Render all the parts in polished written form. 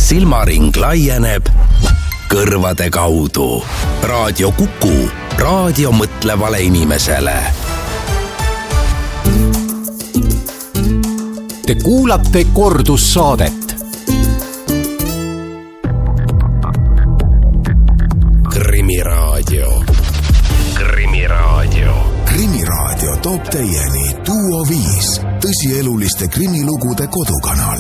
silmaring laieneb kõrvade kaudu. Raadio Kuku, raadio mõtlevale inimesele. Te kuulate kordussaadet. Krimiraadio. Krimiraadio toob teieni Duo 5, tõsieluliste krimilugude kodukanal.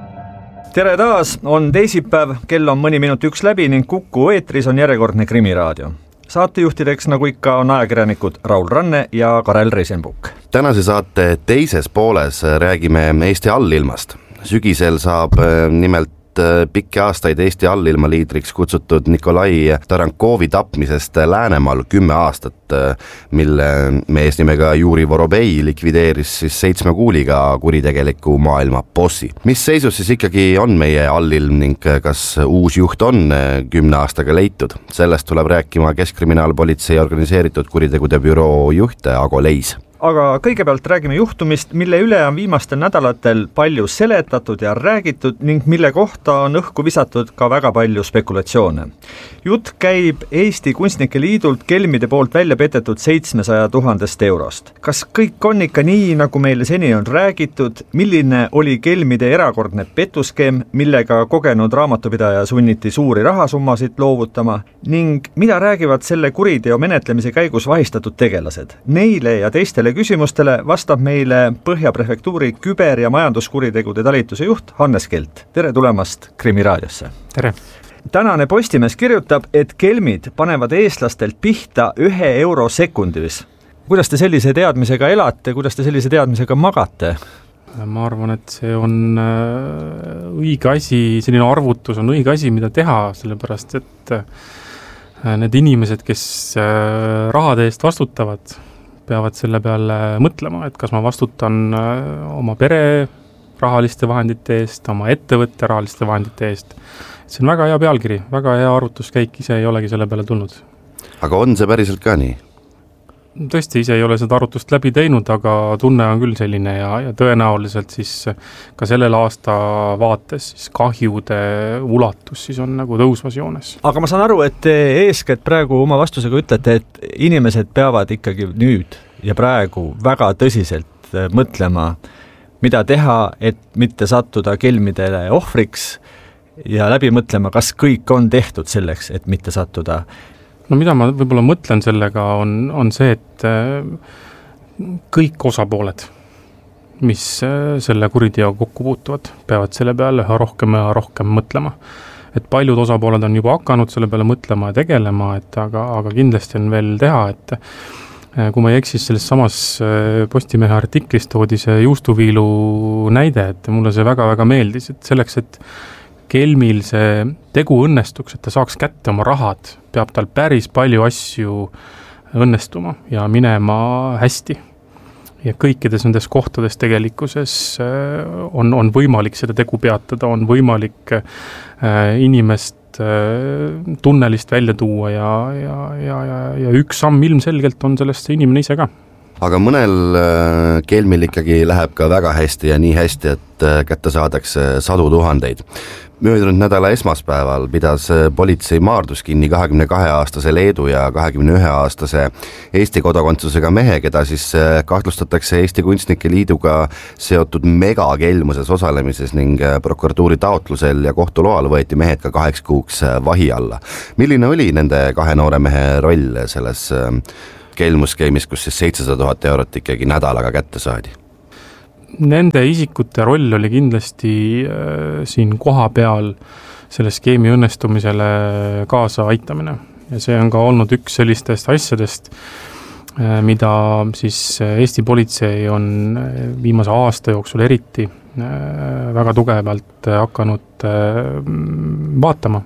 Tere taas, on teisipäev, kell on mõni minut 1 läbi ning Kuku eetris on järjekordne Krimiraadio. Saatejuhtideks nagu ikka on ajakirjanikud Raul Ranne ja Karel Reisenbuk. Tänase saate teises pooles räägime Eesti allilmast. Sügisel saab nimelt pikki aastaid Eesti allilma liidriks kutsutud Nikolai Tarankovi tapmisest Läänemaal 10 aastat, mille mees nimega Juri Vorobei likvideeris siis 7 kuuliga kuritegeliku maailma bossi. Mis seisus siis ikkagi on meie allilm ning kas uus juht on 10 aastaga leitud? Sellest tuleb rääkima Keskkriminaalpolitsei organiseeritud kuritegude büroo juht Ago Leis. Aga kõigepealt räägime juhtumist, mille üle on viimastel nädalatel palju seletatud ja räägitud ning mille kohta on õhku visatud ka väga palju spekulatsioone. Jutt käib Eesti Kunstnike Liidult kelmide poolt välja petetud 700 000 eurost. Kas kõik on ikka nii, nagu meile seni on räägitud? Milline oli kelmide erakordne petuskeem, millega kogenud raamatupidaja sunniti suuri rahasummasid loovutama? Ning mida räägivad selle kuriteo menetlemise käigus vahistatud tegelased? Neile ja teistele küsimustele vastab meile Põhja prefektuuri küber- ja majanduskuritegude talituse juht Hannes Kelt. Tere tulemast Krimiraadiosse. Tere. Tänane Postimees kirjutab, et kelmid panevad eestlastelt pihta 1 euro sekundis. Kuidas te sellise teadmisega elate, kuidas te sellise teadmisega magate? Ma arvan, et see on õige asi, selline arvutus on õige asi, mida teha, sellepärast et need inimesed, kes rahade eest vastutavad, peavad selle peale mõtlema, et kas ma vastutan oma pere rahaliste vahendite eest, oma ettevõtte rahaliste vahendite eest. See on väga hea pealkiri, väga hea arvutuskäik, ise ei olegi selle peale tulnud. Aga on see päriselt ka nii? Tõesti, ise ei ole seda arvutust läbi teinud, aga tunne on küll selline ja tõenäoliselt siis ka sellel aasta vaates siis kahjude ulatus siis on nagu tõusvas joones. Aga ma saan aru, et te eeskätt praegu oma vastusega ütlete, et inimesed peavad ikkagi nüüd ja praegu väga tõsiselt mõtlema, mida teha, et mitte sattuda kelmidele ohvriks ja läbi mõtlema, kas kõik on tehtud selleks, et mitte sattuda. No mida ma võib-olla mõtlen sellega on see, et kõik osapooled, mis selle kuriteo kokku puutuvad, peavad selle peale üha rohkem mõtlema. Et paljud osapooled on juba hakanud selle peale mõtlema ja tegelema, aga kindlasti on veel teha, et kui ma ei eksis selles samas Postimehe artiklis toodi see juustuviilu näide, et mulle see väga-väga meeldis, et selleks, et kelmil see tegu õnnestuks, et ta saaks kätte oma rahad, peab tal päris palju asju õnnestuma ja minema hästi. Ja kõikides nendes kohtades tegelikkuses on võimalik seda tegu peatada, on võimalik inimest tunnelist välja tuua ja üks samm ilmselgelt on sellest see inimene ise ka. Aga mõnel kelmil ikkagi läheb ka väga hästi ja nii hästi, et kätte saadakse 100 000. Möödunud nädala esmaspäeval pidas politsei Maardus kinni 22-aastase Leedu ja 21-aastase Eesti kodakondsusega mehe, keda siis kahtlustatakse Eesti Kunstnike Liiduga seotud megakelmuses osalemises ning prokuratuuri taotlusel ja kohtu loal võeti mehed ka 8 kuuks vahi alla. Milline oli nende 2 noore mehe roll selles kelmuskeemis, kus siis 700 000 eurot ikkagi nädalaga kätte saadi? Nende isikute roll oli kindlasti siin koha peal selle skeemi õnnestumisele kaasa aitamine. Ja see on ka olnud üks sellistest asjadest, mida siis Eesti politsei on viimase aasta jooksul eriti väga tugevalt hakanud vaatama.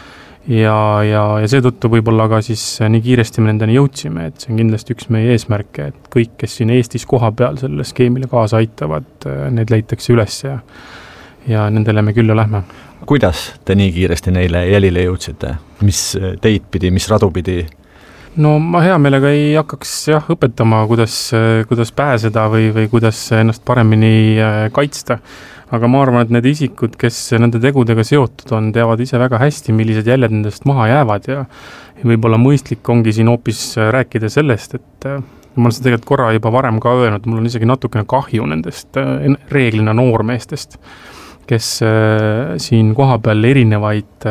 Ja seetõttu võib-olla ka siis nii kiiresti me nendeni jõudsime, et see on kindlasti üks meie eesmärke, et kõik, kes siin Eestis koha peal selle skeemile kaasa aitavad, need leitakse üles ja nendele me küll lähme. Kuidas te nii kiiresti neile jälile jõudsite? Mis teid pidi, mis radu pidi? No ma hea meelega ei hakkaks õpetama, kuidas pääseda või kuidas ennast paremini kaitsta. aga ma arvan, et need isikud, kes nende tegudega seotud on, teavad ise väga hästi, millised jäljed nendest maha jäävad ja võib-olla mõistlik ongi siin hoopis rääkida sellest, et ma olen seda tegelikult korra juba varem ka öelnud, mul on isegi natukene kahju nendest reeglina noormeestest, kes siin kohapeal erinevaid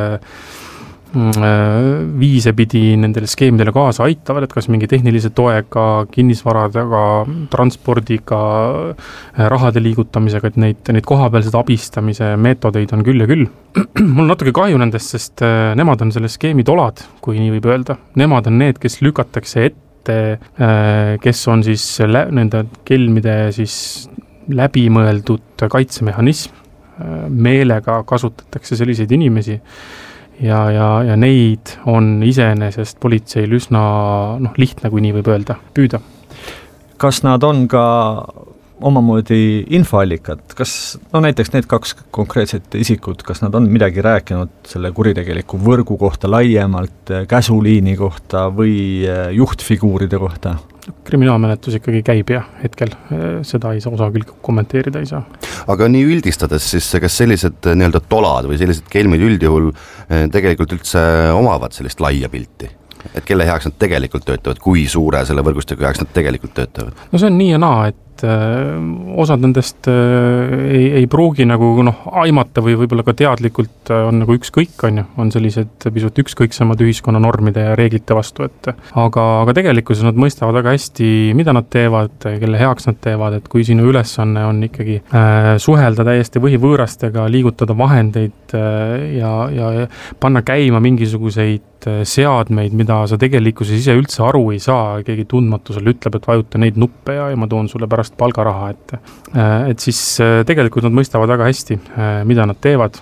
viise pidi nendele skeemidele kaasa aitavad, et kas mingi tehnilise toega, kinnisvaradega, transpordiga, rahade liigutamisega, et neid kohapealsed abistamise meetodeid on küll ja küll. Mul on natuke kahju nendest, sest nemad on selle skeemi tolad, kui nii võib öelda. Nemad on need, kes lükatakse ette, kes on siis nende kelmide siis läbimõeldud kaitsemehhanism. Meelega kasutatakse selliseid inimesi ja neid on iseenesest politseil üsna lihtne, kui nii võib öelda, püüda. Kas nad on ka omamoodi infoallikad? Kas näiteks need 2 konkreetset isikut, kas nad on midagi rääkinud selle kuritegeliku võrgu kohta laiemalt, käsuliini kohta või juhtfiguuride kohta? Kriminaalmenetlus ikkagi käib ja hetkel seda ei saa osa küll kommenteerida ei saa. Aga nii üldistades siis, kas sellised nii-öelda tolad või sellised kelmid üldjuhul tegelikult üldse omavad sellist laia pilti? Et kelle heaks nad tegelikult töötavad, kui suure selle võrgustiku heaks nad tegelikult töötavad? No see on nii ja naa, et osad nendest ei pruugi nagu aimata või võib-olla ka teadlikult on nagu ükskõik, on sellised pisut ükskõiksemad ühiskonna normide ja reeglite vastu, et aga tegelikkuses nad mõistavad väga hästi, mida nad teevad, kelle heaks nad teevad, et kui sinu ülesanne on ikkagi suhelda täiesti võõrastega, liigutada vahendeid ja panna käima mingisuguseid seadmeid, mida sa tegelikkuses ise üldse aru ei saa, keegi tundmatusel ütleb, et vajuta neid nuppe ja ma toon sulle pärast palgaraha, et siis tegelikult nad mõistavad väga hästi, mida nad teevad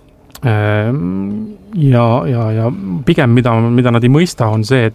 ja pigem mida nad ei mõista on see,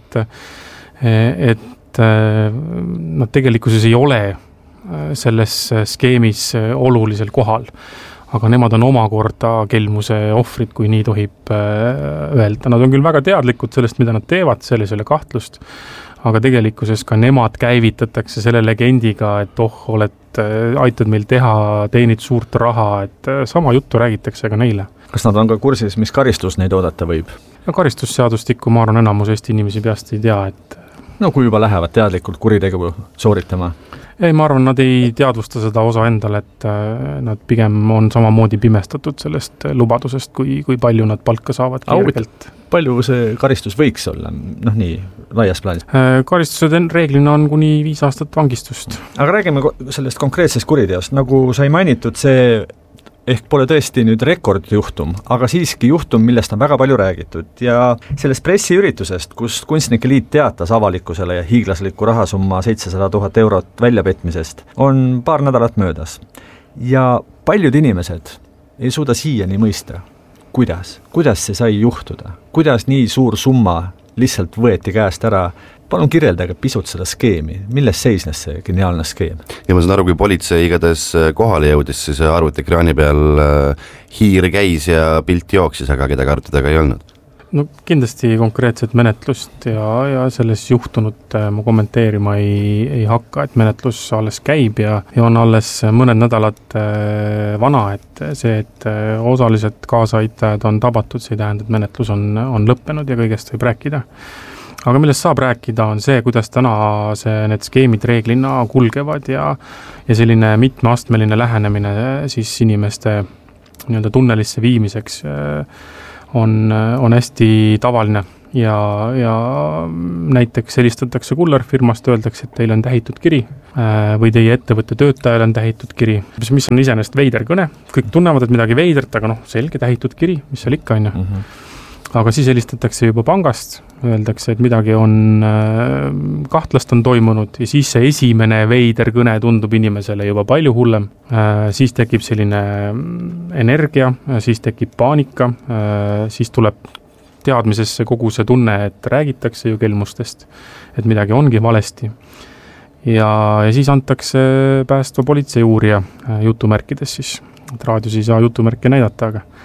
et nad tegelikkuses ei ole selles skeemis olulisel kohal, aga nemad on omakorda kelmuse ohvrid, kui nii tohib öelda. Nad on küll väga teadlikud sellest, mida nad teevad, selles ei ole kahtlust, aga tegelikkuses ka nemad käivitatakse selle legendiga, et aitad meil teha, teenid suurt raha, et sama juttu räägitakse ka neile. Kas nad on ka kursis, mis karistus neid oodata võib? Ja karistusseadustikku ma arvan enamus Eesti inimesi peast ei tea, et kui juba lähevad teadlikult kuritegu sooritama? Ei, ma arvan, nad ei teadvusta seda osa endale, et nad pigem on samamoodi pimestatud sellest lubadusest, kui palju nad palka saavad kergelt. Palju see karistus võiks olla, nii, laias plaanis? Karistused reeglina on kuni 5 aastat vangistust. Aga räägime sellest konkreetsest kuriteost, nagu sai mainitud, see ehk pole tõesti nüüd rekordjuhtum, aga siiski juhtum, millest on väga palju räägitud ja sellest pressiüritusest, kus Kunstnike Liit teatas avalikkusele ja hiiglasliku rahasumma 700 000 eurot väljapetmisest, on paar nädalat möödas. Ja paljud inimesed ei suuda siiani mõista, kuidas see sai juhtuda, kuidas nii suur summa lihtsalt võeti käest ära. Palun kirjeldage pisut seda skeemi, milles seisnes see geniaalne skeem? Ja ma saan aru, kui politsei igatahes kohale jõudis, siis arvutiekraani peal hiir käis ja pilt jooksis, aga kedagi arvutidega ei olnud. Kindlasti konkreetset menetlust ja selles juhtunut ma kommenteerima ei hakka, et menetlus alles käib ja on alles mõned nädalad vana, et see, et osalised kaasaitajad on tabatud, see ei tähenda, et menetlus on lõppenud ja kõigest võib rääkida. Aga millest saab rääkida on see, kuidas täna need skeemid reeglina kulgevad ja selline mitmeastmeline lähenemine siis inimeste nii-öelda tunnelisse viimiseks on hästi tavaline ja näiteks helistatakse kullerfirmast, öeldakse, et teil on tähitud kiri või teie ettevõtte töötajal on tähitud kiri, mis on iseenesest veider kõne. Kõik tunnevad, et midagi veidert, aga selge tähitud kiri, mis seal ikka on. Aga siis helistatakse juba pangast, öeldakse, et midagi on kahtlast on toimunud ja siis see esimene veider kõne tundub inimesele juba palju hullem. Siis tekib selline energia, siis tekib paanika, siis tuleb teadmisesse kogu see tunne, et räägitakse ju kelmustest, et midagi ongi valesti. Ja siis antakse päästva politsei uurija jutumärkides siis, et raadios ei saa jutumärke näidata, aga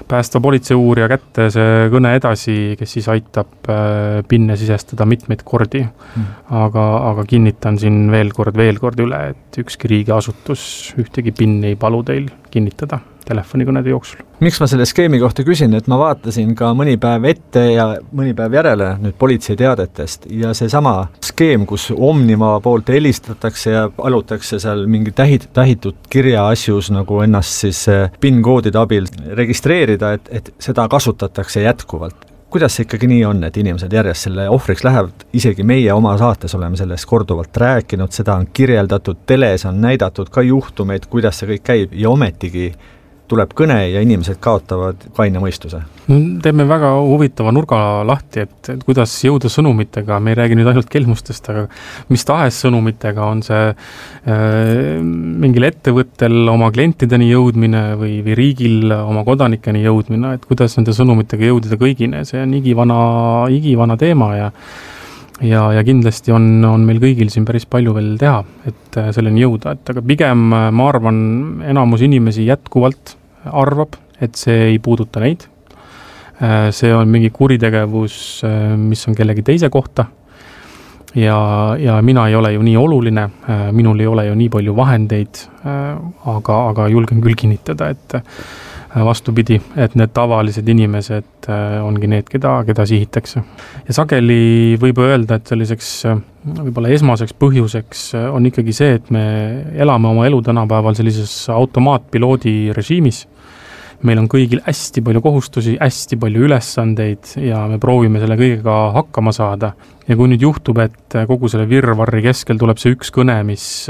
päästva politseiuurija kätte see kõne edasi, kes siis aitab pinne sisestada mitmeid kordi. Aga kinnitan siin veel kord üle, et ükski riigiasutus ühtegi pinni ei palu teil kinnitada telefonikõnede jooksul. Miks ma selle skeemi kohta küsin, et ma vaatasin ka mõni päev ette ja mõni päev järele nüüd politseiteadetest ja see sama skeem, kus Omniva poolt helistatakse ja palutakse seal mingi tähitud kirja asjus nagu ennast siis PIN-koodide abil registreerida, et seda kasutatakse jätkuvalt. Kuidas see ikkagi nii on, et inimesed järjest selle ohvriks lähevad, isegi meie oma saates oleme sellest korduvalt rääkinud, seda on kirjeldatud, teles on näidatud ka juhtumeid, kuidas see kõik käib ja ometigi tuleb kõne ja inimesed kaotavad kaine mõistuse. No, teeme väga huvitava nurga lahti, et kuidas jõuda sõnumitega, me ei räägi nüüd ainult kelmustest, aga mis tahes sõnumitega on see mingil ettevõttel oma klientideni jõudmine või riigil oma kodanikeni jõudmine, et kuidas nende sõnumitega jõudida kõigine, see on igivana teema ja kindlasti on meil kõigil siin päris palju veel teha, et selleni jõuda, et aga pigem ma arvan, enamus inimesi jätkuvalt arvab, et see ei puuduta neid. See on mingi kuritegevus, mis on kellegi teise kohta ja mina ei ole ju nii oluline, minul ei ole ju nii palju vahendeid, aga julgen küll kinnitada, et vastupidi, et need tavalised inimesed ongi need, keda sihitakse. Ja sageli võib öelda, et selliseks võib-olla esmaseks põhjuseks on ikkagi see, et me elame oma elu tänapäeval sellises automaatpiloodi režiimis. Meil on kõigil hästi palju kohustusi, hästi palju ülesandeid ja me proovime selle kõigega hakkama saada. Ja kui nüüd juhtub, et kogu selle virvarri keskel tuleb see üks kõne,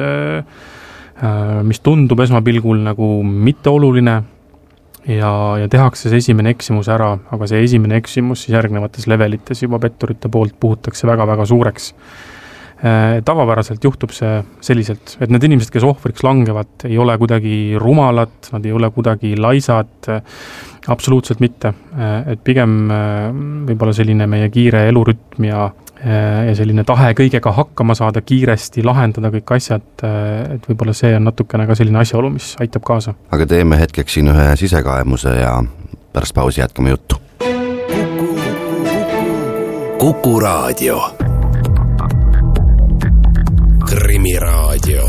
mis tundub esmapilgul nagu mitteoluline, ja tehakse see esimene eksimus ära, aga see esimene eksimus siis järgnevates levelites juba petturite poolt puhutakse väga-väga suureks. Tavapäraselt juhtub see selliselt, et need inimesed, kes ohvriks langevad, ei ole kuidagi rumalad, nad ei ole kuidagi laisad, absoluutselt mitte. Et pigem võib-olla selline meie kiire elurütm ja selline tahe kõigega hakkama saada, kiiresti lahendada kõik asjad, et võib-olla see on natukene ka selline asjaolu, mis aitab kaasa. Aga teeme hetkeks siin ühe sisekaemuse ja pärast pausi jätkame juttu. Kuku Raadio. Krimiraadio.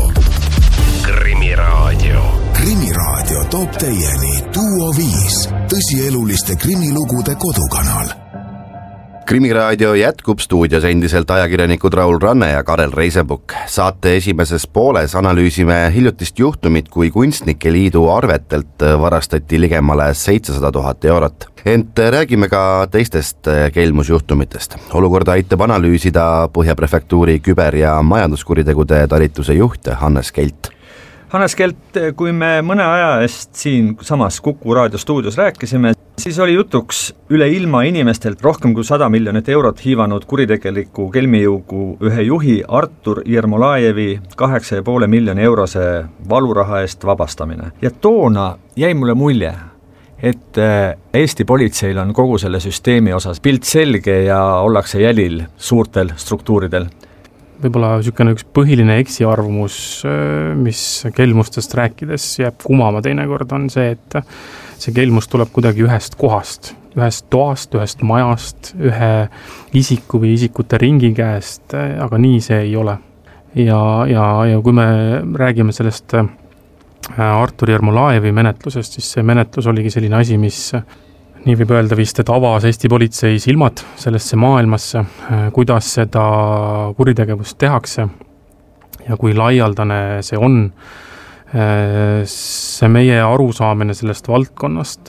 Krimiraadio toob teieni Duo 5, tõsieluliste krimilugude kodukanal. Krimiraadio jätkub stuudios endiselt ajakirjanikud Raul Ranne ja Karel Reisebuk. Saate esimeses pooles analüüsime hiljutist juhtumit, kui Kunstnike Liidu arvetelt varastati ligemale 700 000 eurot. Ent räägime ka teistest kelmusjuhtumitest. Olukorda aitab analüüsida Põhjaprefektuuri küber- ja majanduskuritegude talituse juht Hannes Kelt. Hannes Kelt, kui me mõne aja eest siin samas Kuku Raadio stuudios rääkisime, siis oli jutuks üle ilma inimestelt rohkem kui 100 miljonit eurot hiivanud kuritegeliku kelmijõugu ühe juhi Artur Jermolajevi 8,5 miljoni eurose valuraha eest vabastamine. Ja toona jäi mulle mulje, et Eesti politseil on kogu selle süsteemi osas pilt selge ja ollakse jälil suurtel struktuuridel. Võib-olla niisugune üks põhiline eksiarvamus, mis kelmustest rääkides jääb kumama teinekord, on see, et see kelmus tuleb kuidagi ühest kohast, ühest toast, ühest majast, ühe isiku või isikute ringi käest, aga nii see ei ole. Ja kui me räägime sellest Artur Jermolajevi menetlusest, siis see menetlus oligi selline asi, mis nii võib öelda vist, et avas Eesti politsei silmad sellesse maailmasse, kuidas seda kuritegevust tehakse ja kui laialdane see on. See meie arusaamine sellest valdkonnast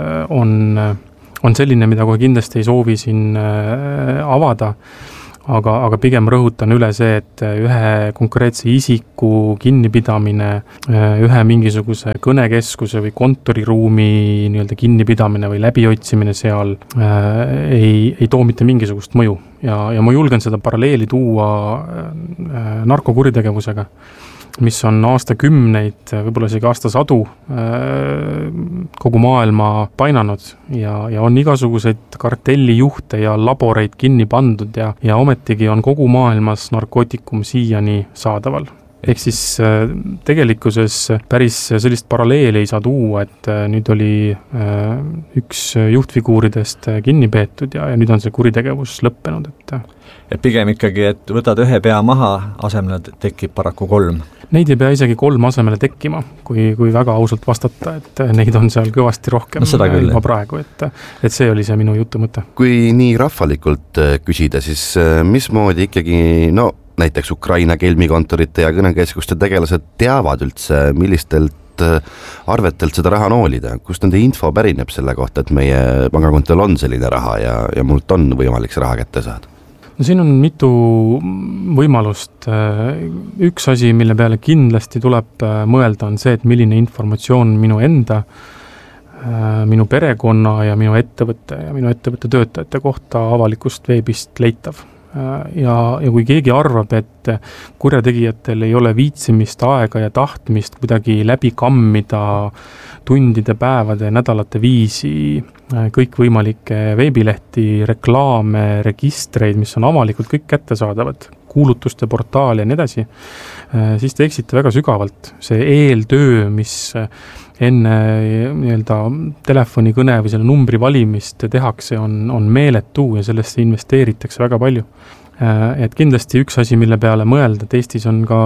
on selline, mida kohe kindlasti ei soovi siin avada, aga pigem rõhutan üle see, et ühe konkreetse isiku kinnipidamine, ühe mingisuguse kõnekeskuse või kontoriruumi nii-öelda kinnipidamine või läbiotsimine seal ei too mitte mingisugust mõju. Ja ma julgen seda paralleeli tuua narkokuritegevusega, mis on aastakümneid, võib-olla isegi aastasadu kogu maailma painanud ja on igasuguseid kartellijuhte ja laboreid kinni pandud ja ometigi on kogu maailmas narkootikum siiani saadaval. ehk siis tegelikkuses päris sellist paralleeli ei saa tuua, et nüüd oli üks juhtfiguuridest kinni peetud ja nüüd on see kuritegevus lõppenud, et pigem ikkagi, et võtad ühe pea maha, asemele tekib paraku 3. Neid ei pea isegi 3 asemele tekkima, kui väga ausalt vastata, et neid on seal kõvasti rohkem juba praegu, et see oli see minu jutu mõte. Kui nii rahvalikult küsida, siis mismoodi ikkagi, näiteks Ukraina kelmikontorite ja kõnekeskuste tegelased teavad üldse, millistelt arvetelt seda raha noolida, kust nende info pärineb selle kohta, et meie pangakontol on selline raha ja mult on võimalik see raha kätte saada? No siin on mitu võimalust. Üks asi, mille peale kindlasti tuleb mõelda, on see, et milline informatsioon minu enda, minu perekonna ja minu ettevõtte töötajate kohta avalikust veebist leitav. Ja kui keegi arvab, et kurjategijatel ei ole viitsimist, aega ja tahtmist kuidagi läbi kammida tundide, päevade, nädalate viisi kõikvõimalikke veebilehti, reklaame, registreid, mis on avalikult kõik kättesaadavad, kuulutuste portaali ja nii edasi, siis te eksite väga sügavalt. See eeltöö, mis enne telefonikõne või selle numbri valimist tehakse, on meeletu ja sellesse investeeritakse väga palju. Et kindlasti üks asi, mille peale mõelda, et Eestis on ka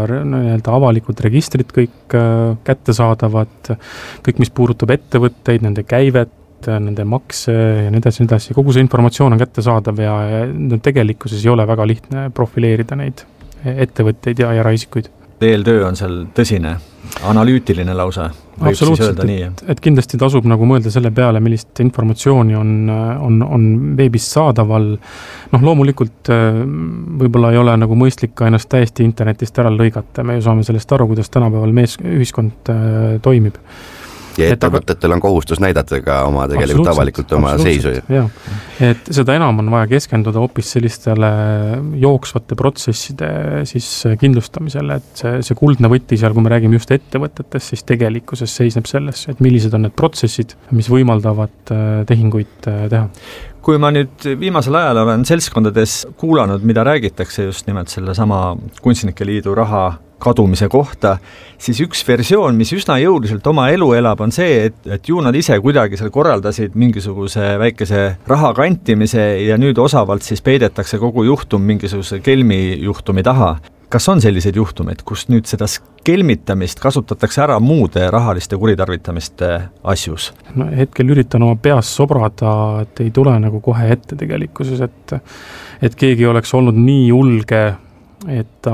avalikud registrid kõik kättesaadavad, kõik, mis puudutab ettevõtteid, nende käivet, nende makse ja nii edasi. Kogu see informatsioon on kättesaadav ja tegelikkuses ei ole väga lihtne profileerida neid ettevõtteid ja eraisikuid. Eeltöö on seal tõsine, analüütiline lausa, võib siis öelda nii. Et kindlasti tasub nagu mõelda selle peale, millist informatsiooni on veebist saadaval. Loomulikult võib-olla ei ole nagu mõistlik ka ennast täiesti internetist ära lõigata. Me ju saame sellest aru, kuidas tänapäeval ühiskond toimib. Ja ettevõtetel on kohustus näidata ka oma tegelikult avalikult oma seisu. Jah. Et seda enam on vaja keskenduda hoopis sellistele jooksvate protsesside siis kindlustamisele, et see kuldne võti seal, kui me räägime just ettevõtetest, siis tegelikkuses seisneb selles, et millised on need protsessid, mis võimaldavad tehinguid teha. Kui ma nüüd viimasel ajal olen seltskondades kuulanud, mida räägitakse just nimelt selle sama Kunstnike Liidu raha kadumise kohta, siis üks versioon, mis üsna jõuliselt oma elu elab, on see, et ju nad ise kuidagi seal korraldasid mingisuguse väikese raha kantimise ja nüüd osavalt siis peidetakse kogu juhtum mingisuguse kelmijuhtumi taha. Kas on selliseid juhtumeid, kus nüüd seda kelmitamist kasutatakse ära muude rahaliste kuritarvitamiste asjus? Hetkel üritan oma peas sobrada, et ei tule nagu kohe ette tegelikkuses, et keegi oleks olnud nii julge, et ta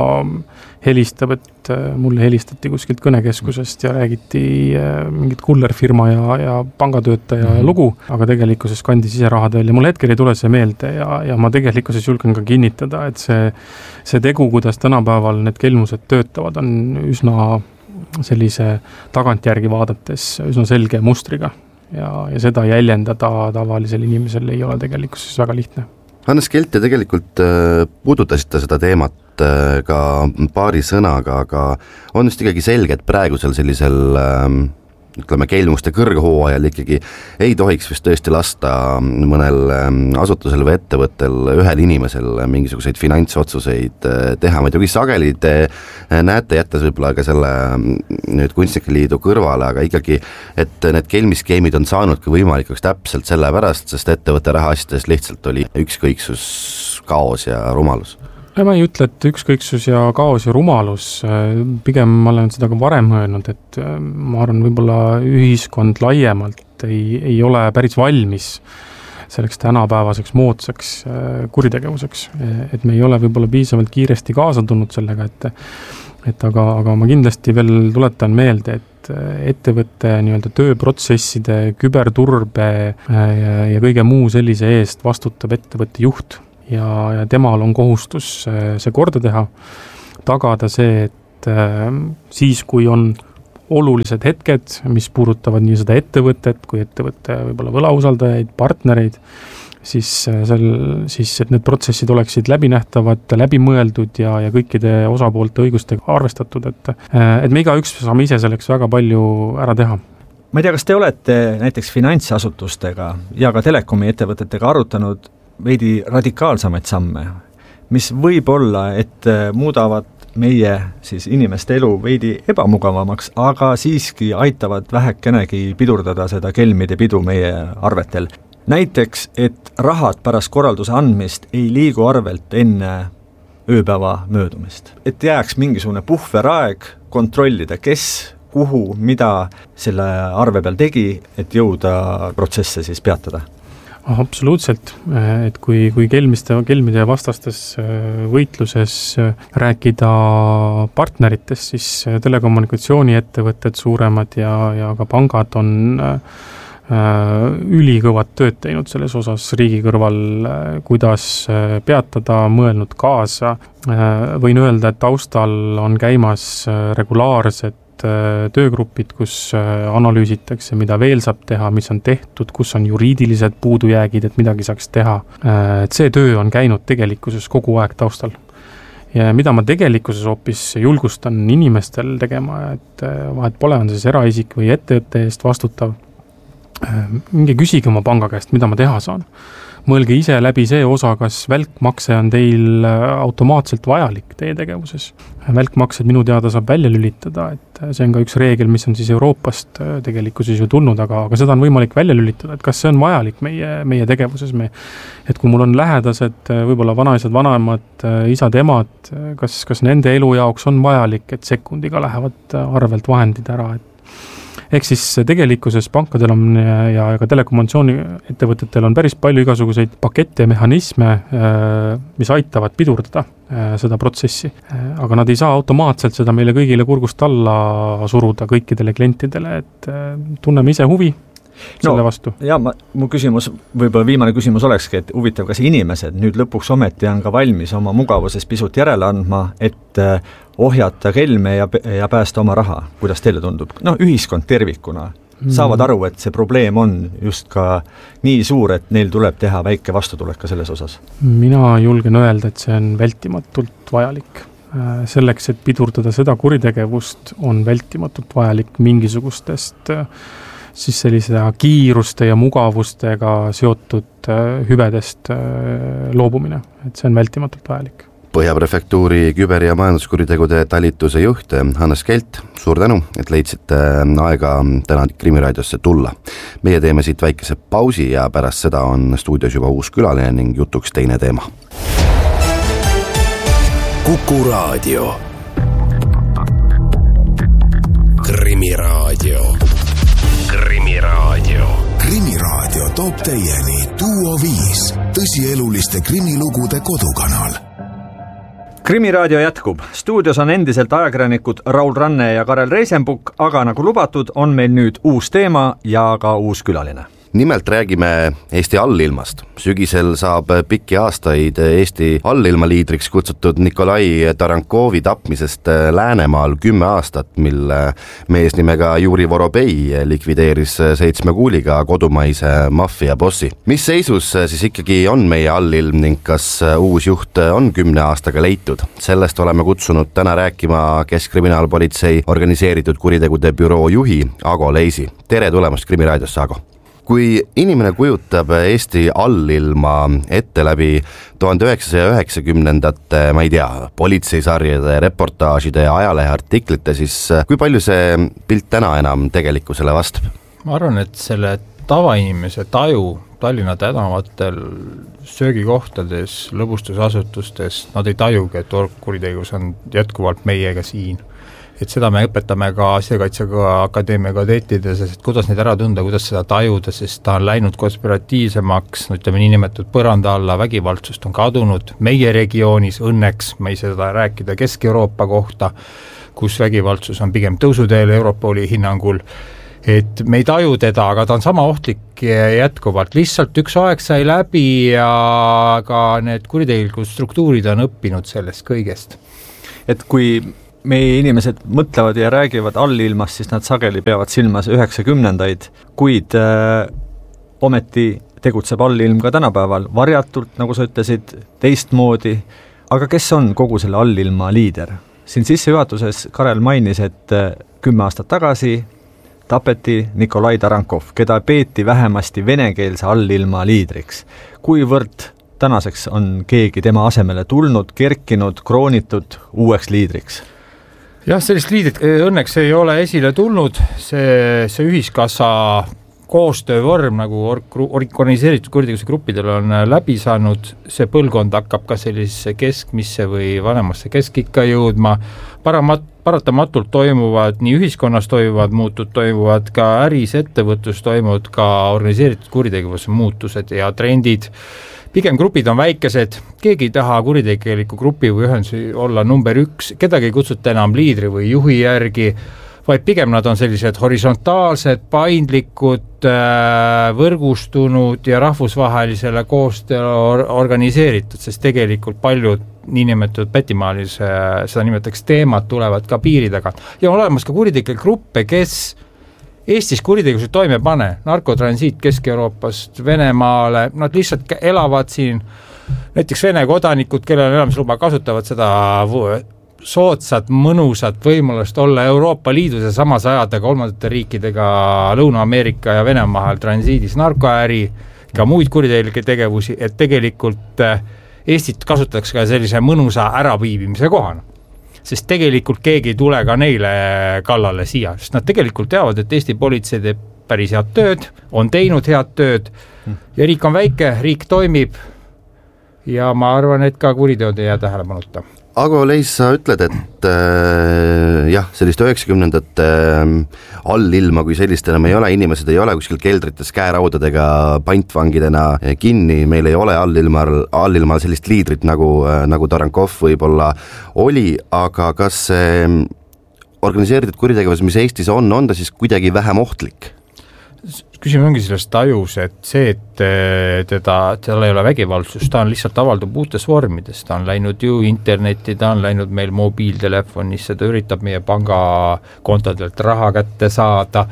helistab, et mulle helistati kuskilt kõnekeskusest ja räägiti mingit kullerfirma ja pangatöötaja lugu, aga tegelikkuses kandis ise rahad välja. Mul hetkel ei tule see meelde ja ma tegelikkuses julgen ka kinnitada, et see tegu, kuidas tänapäeval need kelmused töötavad, on üsna sellise tagantjärgi vaadates üsna selge mustriga ja seda jäljendada tavalisel inimesel ei ole tegelikkuses väga lihtne. Hannes Keldt, ja tegelikult puudutasite seda teemat ka paari sõnaga, aga on just ikkagi selge, et praegusel sellisel kelmuste kõrghooajal ikkagi ei tohiks vist tõesti lasta mõnel asutusel või ettevõttel ühel inimesel mingisuguseid finantsotsuseid teha. Ma ei tea, kui sageli te näete, jättes võib-olla ka selle nüüd Kunstnike Liidu kõrvale, aga ikkagi, et need kelmiskeemid on saanudki võimalikuks täpselt selle pärast, sest ettevõtte rahaasjades lihtsalt oli ükskõiksus, kaos ja rumalus. Ma ei ütle, et ükskõiksus ja kaos ja rumalus, pigem ma olen seda ka varem öelnud, et ma arvan, võib-olla ühiskond laiemalt ei ole päris valmis selleks tänapäevaseks moodsaks kuritegevuseks, et me ei ole võib-olla piisavalt kiiresti kaasa tulnud sellega, aga ma kindlasti veel tuletan meelde, et ettevõtte nii-öelda tööprotsesside, küberturbe ja kõige muu sellise eest vastutab ettevõtte juht. Ja temal on kohustus see korda teha, tagada see, et siis, kui on olulised hetked, mis puudutavad nii seda ettevõtet, kui ettevõtte võib-olla võlausaldajaid, partnereid, siis et need protsessid oleksid läbinähtavad, läbimõeldud ja kõikide osapoolte õigustega arvestatud, et me igaüks saame ise selleks väga palju ära teha. Ma ei tea, kas te olete näiteks finantsasutustega ja ka telekomi ettevõtetega arutanud veidi radikaalsamaid samme, mis võib olla, et muudavad meie siis inimeste elu veidi ebamugavamaks, aga siiski aitavad vähekenegi pidurdada seda kelmide pidu meie arvetel. Näiteks, et rahad pärast korralduse andmist ei liigu arvelt enne ööpäeva möödumist. Et jääks mingisugune puhveraeg kontrollida, kes, kuhu, mida selle arve peal tegi, et jõuda protsesse siis peatada. Absoluutselt, et kui kelmide vastastes võitluses rääkida partneritest, siis telekommunikatsiooniettevõtted suuremad ja ka pangad on ülikõvad tööd teinud selles osas riigi kõrval, kuidas peatada, mõelnud kaasa. Võin öelda, et taustal on käimas regulaarsed töögrupid, kus analüüsitakse, mida veel saab teha, mis on tehtud, kus on juriidilised puudujäägid, et midagi saaks teha. Et see töö on käinud tegelikkuses kogu aeg taustal. Ja mida ma tegelikkuses hoopis julgustan inimestel tegema, et vahet pole, on siis eraisik või ettevõtte eest vastutav. Minge küsige oma panga käest, mida ma teha saan. Mõelge ise läbi see osa, kas välkmakse on teil automaatselt vajalik teie tegevuses. Välkmaksed minu teada saab välja lülitada, et see on ka üks reegel, mis on siis Euroopast tegelikkuses ju tulnud, aga seda on võimalik välja lülitada, et kas see on vajalik meie tegevuses. Et kui mul on lähedased, võib-olla vanaisad, vanaemad, isad, emad, kas nende elu jaoks on vajalik, et sekundiga lähevad arvelt vahendid ära, et ehk siis tegelikkuses pankadel on ja ka telekommunikatsiooni ettevõtetel on päris palju igasuguseid pakette ja mehhanisme, mis aitavad pidurdada seda protsessi. Aga nad ei saa automaatselt seda meile kõigile kurgust alla suruda kõikidele klientidele, et tunneme ise huvi selle vastu. Ja mu küsimus, võib-olla viimane küsimus olekski, et huvitav, kas inimesed nüüd lõpuks ometi on ka valmis oma mugavuses pisut järele andma, et ohjata kelme ja päästa oma raha. Kuidas teile tundub? Ühiskond tervikuna saavad aru, et see probleem on just ka nii suur, et neil tuleb teha väike vastutulek ka selles osas. Mina julgen öelda, et see on vältimatult vajalik. Selleks, et pidurdada seda kuritegevust, on vältimatult vajalik mingisugustest siis sellise kiiruste ja mugavustega seotud hüvedest loobumine, et see on vältimatult vajalik. Põhjaprefektuuri küber- ja majanduskuritegude talituse juht Hannes Kelt, suur tänu, et leidsite aega täna Krimiraadiosse tulla. Meie teeme siit väikese pausi ja pärast seda on stuudios juba uus külaline ning jutuks teine teema. Kuku Raadio. Krimiraadio. Krimiraadio toob teieni Duo 5, tõsieluliste krimilugude kodukanal. Krimiraadio jätkub. Stuudios on endiselt ajakirjanikud Raul Ranne ja Karel Reisenbuk, aga nagu lubatud, on meil nüüd uus teema ja ka uus külaline. Nimelt räägime Eesti allilmast. Sügisel saab pikki aastaid Eesti allilmaliidriks kutsutud Nikolai Tarankovi tapmisest Läänemaal 10 aastat, mil mees nimega Juri Vorobei likvideeris 7 kuuliga kodumaise maffia bossi. Mis seisus siis ikkagi on meie allilm ning kas uus juht on 10 aastaga leitud? Sellest oleme kutsunud täna rääkima Keskkriminaalpolitsei organiseeritud kuritegude büroo juhi Ago Leisi. Tere tulemast Krimiraadiosse, Ago! Kui inimene kujutab Eesti allilma ette läbi 1990-ndate, ma ei tea, politseisarjade, reportaažide ja ajaleheartiklite, siis kui palju see pilt täna enam tegelikkusele vastab? Ma arvan, et selle tavainimese taju Tallinna tänavatel, söögikohtades, lõbustusasutustes, nad ei tajugi, et orgkuritegevus on jätkuvalt meiega siin. Et seda me õpetame ka Asjakaitsega akadeemia kadeetides, et kuidas neid ära tunda, kuidas seda tajuda, sest ta on läinud konspiratiivsemaks, ütleme niinimetatud põranda alla, vägivaldsust on kadunud meie regioonis, õnneks me ei seda rääkida Kesk-Euroopa kohta, kus vägivaldsus on pigem tõusuteel Europoli hinnangul, et me ei taju teda, aga ta on sama ohtlik jätkuvalt, lihtsalt üks aeg sai läbi ja ka need kuritegelikud struktuurid on õppinud sellest kõigest. Et kui meie inimesed mõtlevad ja räägivad allilmast, siis nad sageli peavad silmas 90-ndaid, kuid ometi tegutseb allilm ka tänapäeval varjatult, nagu sa ütlesid, teistmoodi. Aga kes on kogu selle allilma liider? Siin sissejuhatuses Karel mainis, et 10 aastat tagasi tapeti Nikolai Tarankov, keda peeti vähemasti venekeelse allilma liidriks. Kuivõrd tänaseks on keegi tema asemele tulnud, kerkinud, kroonitud uueks liidriks? Jah, sellist liidrit õnneks ei ole esile tulnud, see ühiskassa koostöövorm nagu organiseeritud kuritegevuse gruppidel on läbi saanud, see põlvkond hakkab ka sellisesse keskmisse või vanemasse keskikka jõudma, paratamatult toimuvad, nii ühiskonnas toimuvad muutud, toimuvad ka äris, ettevõtlus, toimuvad ka organiseeritud kuritegevuse muutused ja trendid. Pigem grupid on väikesed, keegi ei taha kuritegeliku grupi või ühendusi olla number 1, kedagi ei kutsuta enam liidri või juhi järgi, vaid pigem nad on sellised horisontaalsed, paindlikud, võrgustunud ja rahvusvahelisele koostööle organiseeritud, sest tegelikult paljud niinimetatud pätimaalis, seda nimetatakse teemad, tulevad ka piiri taga. Ja on olemas ka kuritegelikke gruppe, kes Eestis kuritegevuse toime pane, narkotransiit Kesk-Euroopast Venemaale, nad lihtsalt elavad siin, näiteks Vene kodanikud, kellel on elamisluba, kasutavad seda soodsat, mõnusat võimalust olla Euroopa Liidus ja samas ajada kolmandate riikidega Lõuna-Ameerika ja Venemaa transiidis narkoäri, ka muid kuritegelikke tegevusi, et tegelikult Eestit kasutatakse ka sellise mõnusa äraviibimise kohana. Sest tegelikult keegi ei tule ka neile kallale siia, sest nad tegelikult teavad, et Eesti politsei teeb päris head tööd, on teinud head tööd ja riik on väike, riik toimib ja ma arvan, et ka kuriteod ei jää tähelepanuta. Ago Leis, sa ütled, et jah, sellist 90ndate allilma kui sellist enam ei ole, inimesed ei ole kuskil keldrites käeraudadega pantvangidena kinni, meil ei ole allilmal sellist liidrit nagu Tarankov võib-olla oli, aga kas organiseeritud kuritegevus, mis Eestis on ta siis kuidagi vähem ohtlik? Küsimus ongi selles tajus, et see, et tal ei ole vägivaldsust, ta on lihtsalt avaldub uutes vormides, ta on läinud ju internetti, ta on läinud meil mobiiltelefonisse, ta üritab meie pangakontodelt raha kätte saada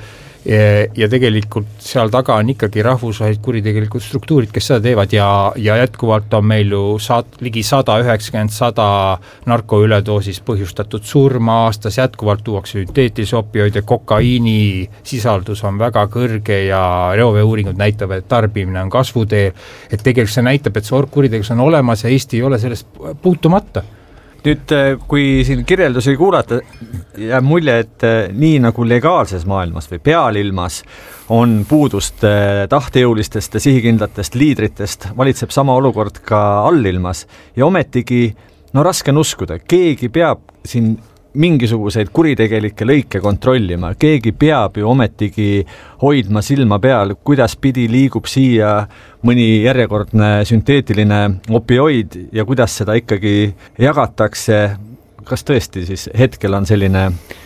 ja tegelikult seal taga on ikkagi rahvusvahelised kuritegelikud struktuurid, kes seda teevad ja jätkuvalt on meil ju ligi 190 narkoüledoosis põhjustatud surma aastas, jätkuvalt tuuakse sünteetilisi opioide, kokaiini sisaldus on väga kõrge ja reoveeuuringud näitavad, et tarbimine on kasvuteel, et tegelikult see näitab, et see kuritegevus on olemas ja Eesti ei ole sellest puutumata. Nüüd, kui siin kirjeldusi kuulata, jääb mulje, et nii nagu legaalses maailmas või pealilmas on puudust tahtejõulistest ja sihikindlatest liidritest, valitseb sama olukord ka allilmas ja ometigi, raske on uskuda, keegi peab siin mingisuguseid kuritegelikke lõike kontrollima, keegi peab ju ometigi hoidma silma peal, kuidas pidi liigub siia mõni järjekordne sünteetiline opioid ja kuidas seda ikkagi jagatakse, kas tõesti siis hetkel on selline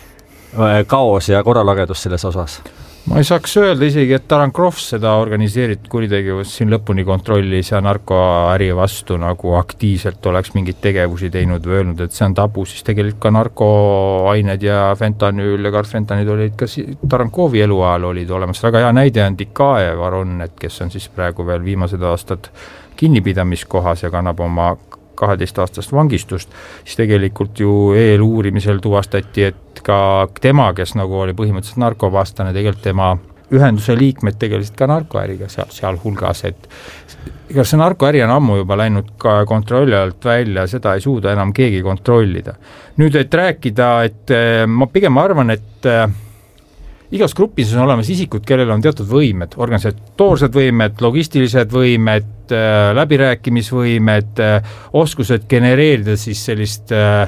kaos ja korralagedus selles osas? Ma ei saaks öelda isegi, et Tarankov seda organiseeritud kuritegevust siin lõpuni kontrollis ja narkoäri vastu nagu aktiivselt oleks mingid tegevusi teinud või öelnud, et see on tabu, siis tegelikult ka narkoained ja fentanüül ja karfentanid olid ka Tarankovi eluajal olid olemas. Väga hea näide on Dikaev Aron, et kes on siis praegu veel viimased aastad kinnipidamiskohas ja kannab oma 12-aastast vangistust, siis tegelikult ju eeluurimisel tuvastati, et ka tema, kes nagu oli põhimõtteliselt narkovastane, tegelikult tema ühenduse liikmed tegelesid ka narkoäriga seal hulgas, et ega see narkoäri on ammu juba läinud ka kontrolli alt välja, seda ei suuda enam keegi kontrollida. Nüüd, et rääkida, et ma pigem arvan, et igas grupis on olemas isikud, kellel on teatud võimed, organisatoorsed võimed, logistilised võimed, läbirääkimisvõimed, oskused genereerida siis sellist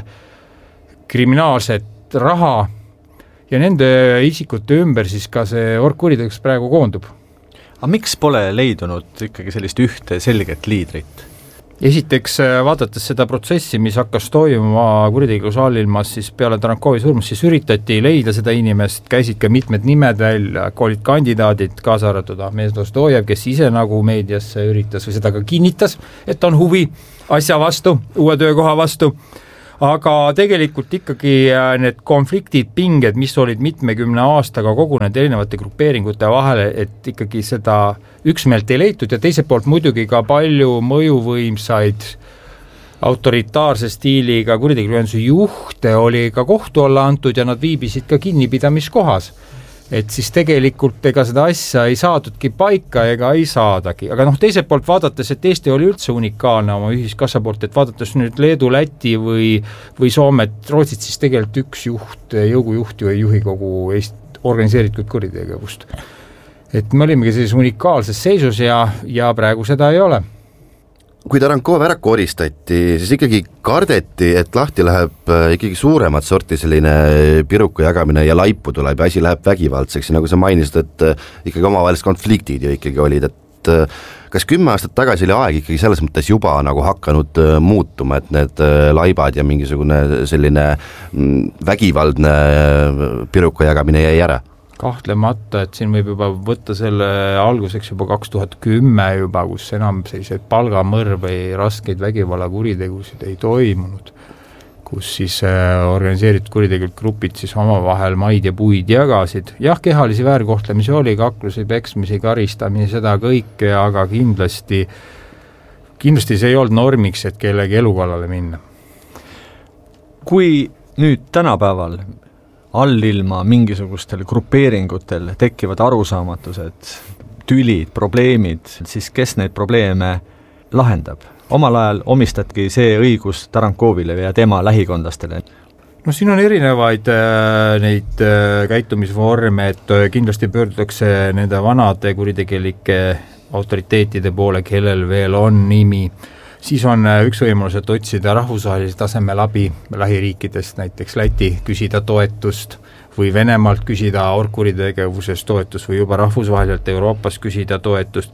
kriminaalset raha ja nende isikute ümber siis ka see kuritegevus praegu koondub. Aga miks pole leidunud ikkagi sellist ühte selget liidrit? Esiteks, vaadates seda protsessi, mis hakkas toimuma kuritegevuse allilmas, siis peale Tarankovi surmast, siis üritati leida seda inimest, käisid ka mitmed nimed välja, olid kandidaadid, kaasa arvatud Ahmed Dostojev, kes ise nagu meediasse üritas või seda ka kinnitas, et on huvi asja vastu, uue töökoha vastu, aga tegelikult ikkagi need konfliktid, pinged, mis olid mitmekümne aastaga kogunenud erinevate grupeeringute vahele, et ikkagi seda üksmeelt ei leitud ja teiselt poolt muidugi ka palju mõjuvõimsaid autoritaarse stiiliga kuritegevuse juhte oli ka kohtu alla antud ja nad viibisid ka kinnipidamiskohas. et siis tegelikult ega seda asja ei saadudki paika ega ei saadagi, aga teiselt poolt vaadates, et Eesti oli üldse unikaalne oma ühiskassa poolt, et vaadates nüüd Leedu, Läti või Soomet, Rootsit, siis tegelikult üks jõugujuht ju ei juhi kogu Eesti organiseeritud kuritegevust. Et me olimegi sellises unikaalses seisus ja praegu seda ei ole. Kui Tarankov ära koristati, siis ikkagi kardeti, et lahti läheb ikkagi suuremat sorti selline piruka jagamine ja laipu tuleb ja asi läheb vägivaldseks. Ja nagu sa mainisid, et ikkagi omavahelised konfliktid ju ikkagi olid, et kas 10 aastat tagasi oli aeg ikkagi selles mõttes juba nagu hakanud muutuma, et need laibad ja mingisugune selline vägivaldne piruka jagamine jäi ära? Kahtlemata, et siin võib juba võtta selle alguseks juba 2010 juba, kus enam selliseid palgamõrv või raskeid vägivallakuritegusid ei toimunud, kus siis organiseeritud kuritegevused grupid siis omavahel maid ja puid jagasid. Jah, kehalisi väärkohtlemisi oli, kaklusi, peksmisi, karistamisi, seda kõike, aga kindlasti see ei olnud normiks, et kellegi elukallale minna. Kui nüüd tänapäeval allilma mingisugustel grupeeringutel tekivad arusaamatused, tülid, probleemid, siis kes neid probleeme lahendab? Omal ajal omistatki see õigus Tarankovile ja tema lähikondlastele. Siin on erinevaid neid käitumisvorme, et kindlasti pöördutakse nende vanade kuritegelike autoriteetide poole, kellel veel on nimi. Siis on üks võimalus, et otsida rahvusvahelise tasemel abi lähiriikidest, näiteks Läti, küsida toetust või Venemaalt küsida orgkuritegevusest toetust või juba rahvusvaheliselt Euroopas küsida toetust.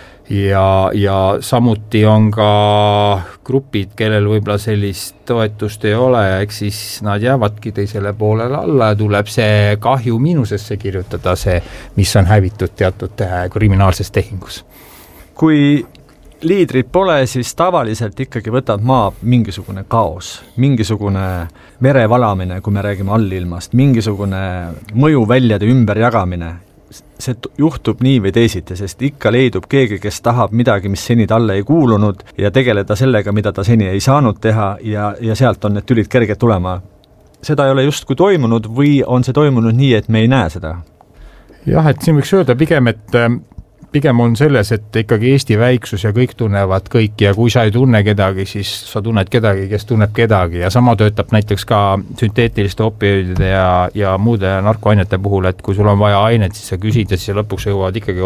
Ja samuti on ka grupid, kellel võib-olla sellist toetust ei ole ja eks siis nad jäävadki teisele poolele alla ja tuleb see kahju miinusesse kirjutada, see, mis on hävitud teatud kriminaalses tehingus. Kui liidrid pole, siis tavaliselt ikkagi võtab maa mingisugune kaos, mingisugune verevalamine, kui me räägime allilmast, mingisugune mõjuväljade ümberjagamine. See juhtub nii või teisiti, sest ikka leidub keegi, kes tahab midagi, mis seni talle ei kuulunud ja tegeleda sellega, mida ta seni ei saanud teha ja sealt on need tülid kerged tulema. Seda ei ole justkui toimunud või on see toimunud nii, et me ei näe seda? Jah, et siin võiks öelda pigem on selles, et ikkagi Eesti väiksus ja kõik tunnevad kõiki ja kui sa ei tunne kedagi, siis sa tunned kedagi, kes tunneb kedagi ja sama töötab näiteks ka sünteetiliste opioidide ja muude narkoainete puhul, et kui sul on vaja ainet, siis sa küsid ja siis lõpuks jõuavad ikkagi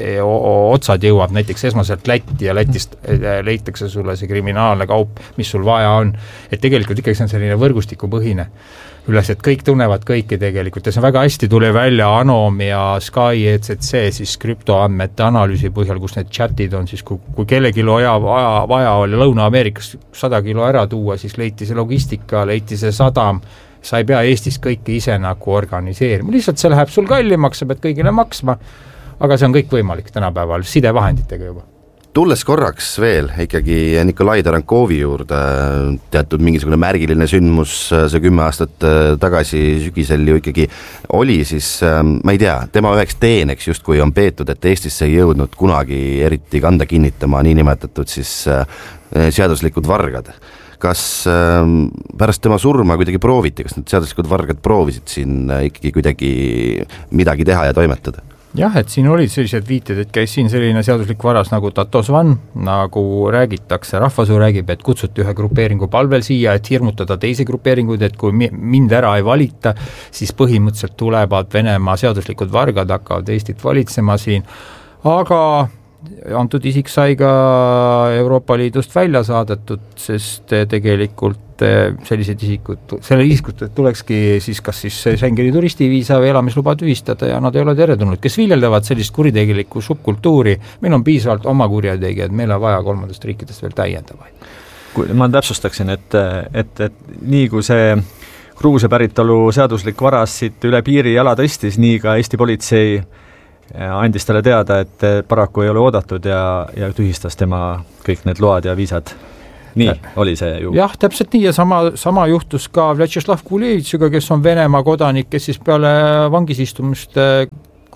otsad jõuab näiteks esmaselt Lätti ja Lätist leitakse sulle see kriminaalne kaup, mis sul vaja on. Et tegelikult ikkagi see on selline võrgustikupõhine üles, et kõik tunnevad kõiki tegelikult ja see väga hästi tuli välja Anom ja Sky ECC siis krüptoandmete analüüsi põhjal, kus need chatid on siis, kui kellegi vaja oli Lõuna-Ameerikas 100 kilo ära tuua, siis leiti see logistika, leiti see sadam, sa ei pea Eestis kõike ise nagu organiseerima, lihtsalt see läheb sul kallimaks, sa pead kõigile maksma, aga see on kõik võimalik tänapäeval sidevahenditega juba. Tulles korraks veel ikkagi Nikolai Tarankovi juurde, teatud mingisugune märgiline sündmus see 10 aastat tagasi sügisel ju ikkagi oli, siis ma ei tea, tema üheks teeneks justkui on peetud, et Eestisse ei jõudnud kunagi eriti kanda kinnitama niinimetatud siis seaduslikud vargad. Kas pärast tema surma kuidagi prooviti, kas need seaduslikud vargad proovisid siin ikkagi kuidagi midagi teha ja toimetada? Jah, et siin olid sellised viited, et käis siin selline seaduslik varas nagu Tatosvan, nagu räägitakse, rahvasuu räägib, et kutsuti ühe grupeeringu palvel siia, et hirmutada teisi grupeeringuid, et kui mind ära ei valita, siis põhimõtteliselt tulevad Venemaa seaduslikud vargad, hakkavad Eestit valitsema siin, aga antud isik sai ka Euroopa Liidust välja saadetud, sest tegelikult sellised isikud tulekski siis kas siis Schengeni turistiviisa või elamisluba tühistada ja nad ei ole teretulnud, kes viljeldavad sellist kuritegelikku subkultuuri, meil on piisavalt oma kurjategijad, meil on vaja kolmandast riikidest veel täiendavaid. Ma täpsustaksin, et nii kui see Gruusia päritolu seaduslik varas siit üle piiri jala tõstis, nii ka Eesti politsei andis talle teada, et paraku ei ole oodatud ja tühistas tema kõik need load ja viisad. Nii oli see ju. Jah, täpselt nii ja sama juhtus ka Vjatšeslav Kulevitšiga, kes on Venemaa kodanik, kes siis peale vangisistumist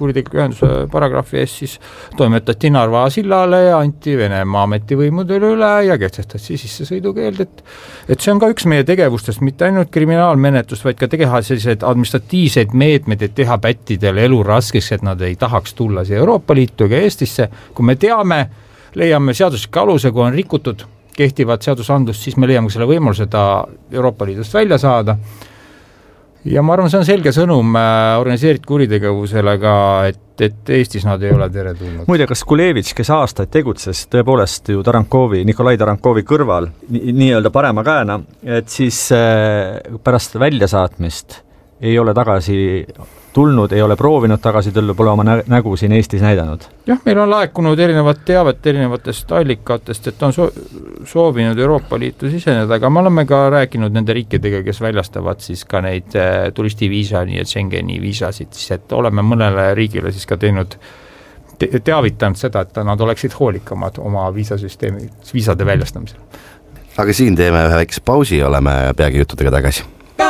kuritegeliku ühenduse paragrahvi eest, siis toimetati Narva sillale ja anti Venemaa ametivõimudele üle ja kehtestati sissesõidukeeld, et see on ka üks meie tegevustest, mitte ainult kriminaalmenetlust, vaid ka teha sellised administratiivseid meetmed, et teha pättidele elu raskeks, et nad ei tahaks tulla siia Euroopa Liitu ega Eestisse. Kui me teame, leiame seadusliku aluse, kui on rikutud kehtivad seadusandlust, siis me leiame selle võimaluse ta Euroopa Liidust välja saada. Ja ma arvan, see on selge sõnum organiseeritud kuritegevusele ka, et Eestis nad ei ole teretulnud. Muide, kas Kulevitš, kes aastaid tegutses tõepoolest ju Nikolai Tarankovi kõrval nii-öelda parema käena, et siis pärast väljasaatmist ei ole tagasi tulnud, ei ole proovinud tagasi tulla, pole oma nägu siin Eestis näidanud? Jah, meil on laekunud erinevat teavet erinevatest allikatest, et on soovinud Euroopa Liitu siseneda, aga me oleme ka rääkinud nende riikidega, kes väljastavad siis ka neid turistiviisani ja Schengeni viisasid, siis et oleme mõnele riigile siis ka teinud teavitanud seda, et nad oleksid hoolikamad oma viisade väljastamisel. Aga siin teeme ühe väikse pausi, oleme peagi juttudega tagasi.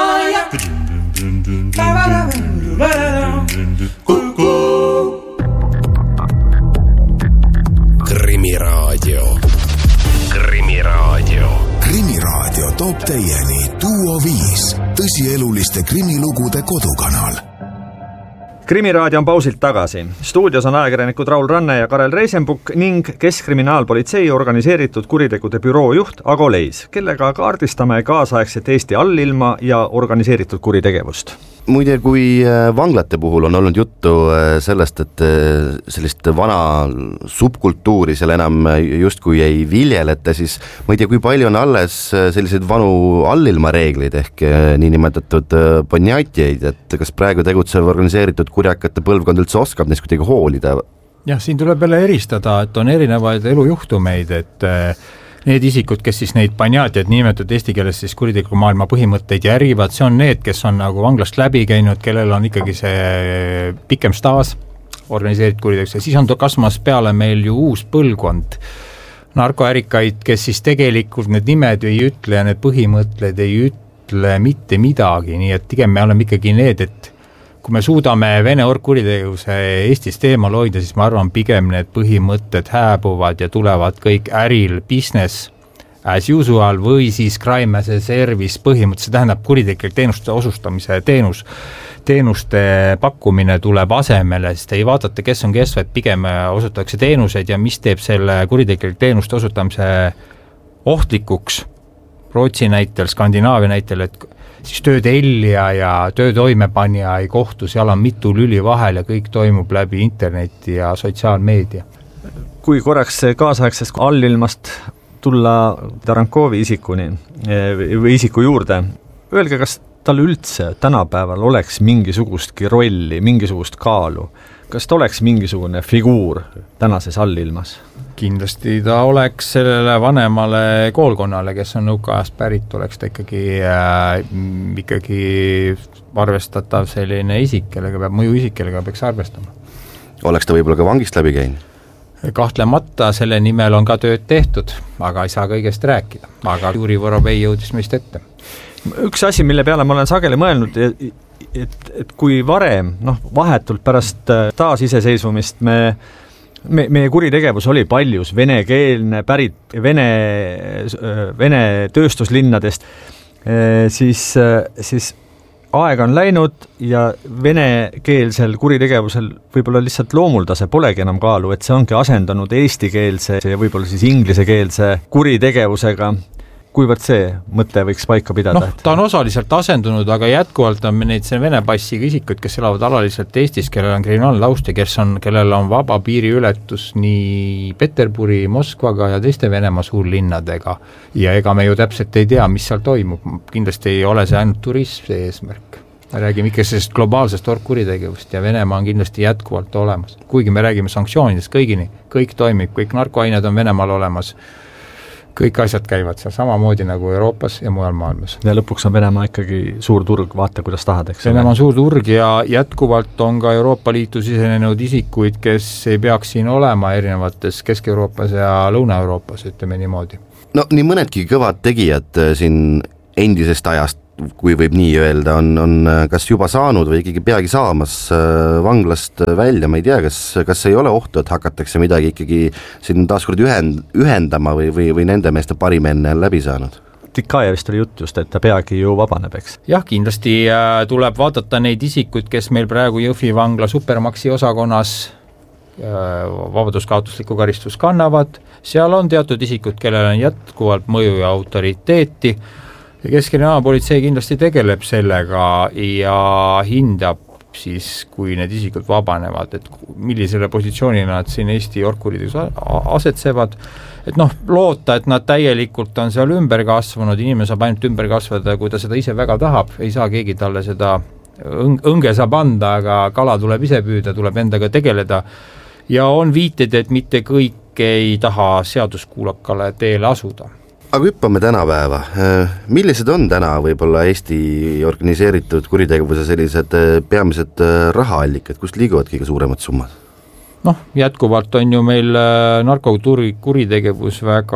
Krimiraadio. Krimiraadio toob teieni Duo 5, tõsieluliste krimilugude kodukanal. Krimiraadio on pausilt tagasi. Stuudios on ajakirjanikud Raul Ranne ja Karel Reisenbuk ning Keskkriminaalpolitsei organiseeritud kuritegude büroo juht Ago Leis, kellega kaardistame kaasaegset Eesti allilma ja organiseeritud kuritegevust. Muide, kui vanglate puhul on olnud juttu sellest, et sellist vana subkultuuri seal enam justkui ei viljeleta, siis ma ei tea, kui palju on alles selliseid vanu allilma reegleid ehk niinimetatud ponjatjeid, et kas praegu tegutsev organiseeritud kurjakate põlvkond üldse oskab neist kuidagi hoolida? Jah, siin tuleb jälle eristada, et on erinevaid elujuhtumeid, et need isikud, kes siis neid panjatjaid nimetatud eesti keeles siis kuritegeliku maailma põhimõtteid järgivad, see on need, kes on nagu vanglast läbi käinud, kellel on ikkagi see pikem staaž organiseeritud kuritegevus ja siis on kasvamas peale meil ju uus põlvkond narkoärikaid, kes siis tegelikult need nimed ei ütle ja need põhimõtted ei ütle mitte midagi, nii et pigem me oleme ikkagi need, et kui me suudame Vene orgkuritegevuse Eestist eemal hoida, siis ma arvan, pigem need põhimõtted hääbuvad ja tulevad kõik äril business as usual või siis crime as a service põhimõte, see tähendab kuritegelik teenuste osustamise teenuste pakkumine tuleb asemele, sest ei vaadata, kes on kes, vaid pigem osutatakse teenuseid ja mis teeb selle kuritegelik teenuste osutamise ohtlikuks Rootsi näitel, Skandinaavia näitel, et siis töötellija ja töötoimepanja ei kohtu, seal on mitu lüli vahel ja kõik toimub läbi interneti ja sotsiaalmeedia. Kui korraks kaasaegsest allilmast tulla Tarankovi isikuni või isiku juurde, öelge, kas tal üldse tänapäeval oleks mingisugustki rolli, mingisugust kaalu? Kas ta oleks mingisugune figuur tänases allilmas? Kindlasti ta oleks sellele vanemale koolkonnale, kes on nõukaajast pärit, oleks ta ikkagi arvestatav selline isik, kellega peaks arvestama. Oleks ta võib-olla ka vangist läbi käinud? Kahtlemata selle nimel on ka tööd tehtud, aga ei saa kõigest rääkida. Aga Juri Vorovei jõudis meist ette. Üks asi, mille peale ma olen sageli mõelnud, et kui varem, vahetult pärast taasiseseisvumist meie kuritegevus oli paljus venekeelne, pärit Vene tööstuslinnadest, siis aeg on läinud ja venekeelsel kuritegevusel võib-olla lihtsalt loomuldase polegi enam kaalu, et see ongi asendanud eestikeelse ja võib-olla siis inglisekeelse kuritegevusega. Kuivõrd see mõte võiks paika pidada? Ta on osaliselt asendunud, aga jätkuvalt on neid Vene passiga isikud, kes elavad alaliselt Eestis, kellel on kriminaalne taust ja kellel on vaba piiriületus nii Peterburi, Moskvaga ja teiste Venemaa suurlinnadega. Ja ega me ju täpselt ei tea, mis seal toimub. Kindlasti ei ole see ainult turism see eesmärk. Me räägime ikka sellest globaalsest orgkuritegevust ja Venemaa on kindlasti jätkuvalt olemas. Kuigi me räägime sanktsioonidest kõigini, kõik toimib, kõik narkoained on Venemaal olemas. Kõik asjad käivad seal samamoodi nagu Euroopas ja mujal maailmas. Ja lõpuks on Venemaa ikkagi suur turg, vaata kuidas tahad, eks. Venemaa on suur turg ja jätkuvalt on ka Euroopa Liitu sisenenud isikuid, kes ei peaks siin olema erinevates Kesk-Euroopas ja Lõuna-Euroopas, ütleme niimoodi. No nii mõnedki kõvad tegijad siin endisest ajast kui võib nii öelda, on kas juba saanud või ikkagi peagi saamas vanglast välja, ma ei tea, kas ei ole ohtu, et hakatakse midagi ikkagi siin taaskord ühendama või nende meeste parim enne läbi saanud? Tikajevist oli jutt just, et ta peagi ju vabaneb, eks? Jah, kindlasti tuleb vaadata neid isikuid, kes meil praegu Jõhvi vangla Supermaxi osakonnas vabaduskaotuslikku karistust kannavad, seal on teatud isikud, kellel on jätkuvalt mõju ja autoriteeti ja Keskkriminaalpolitsei kindlasti tegeleb sellega ja hindab siis, kui need isikud vabanevad, et millisele positsioonile nad siin Eesti orkurides asetsevad, et loota, et nad täielikult on seal ümber kasvanud, inimene saab ainult ümber kasvada, kui ta seda ise väga tahab, ei saa keegi talle seda õnge saab anda, aga kala tuleb ise püüda, tuleb endaga tegeleda ja on viited, et mitte kõik ei taha seaduskuulakale teele asuda. Aga hüppame tänapäeva. Millised on täna võib-olla Eesti organiseeritud kuritegevuse sellised peamised rahaallikad, kust liiguvad kõige suuremad summad? Jätkuvalt on ju meil narkokuritegevus